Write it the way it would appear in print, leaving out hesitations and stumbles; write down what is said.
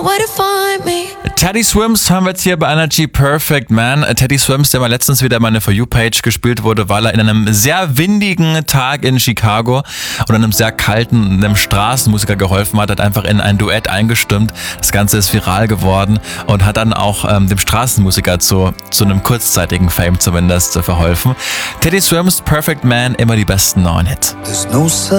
where to find me. Teddy Swims haben wir jetzt hier bei Energy Perfect Man. Teddy Swims, der mal letztens wieder in meine For You-Page gespielt wurde, weil er in einem sehr windigen Tag in Chicago und einem sehr kalten, einem Straßenmusiker geholfen hat einfach in ein Duett eingestimmt. Das Ganze ist viral geworden und hat dann auch dem Straßenmusiker zu einem kurzzeitigen Fame zumindest verholfen. Teddy Swims, Perfect Man, immer die besten neuen Hits.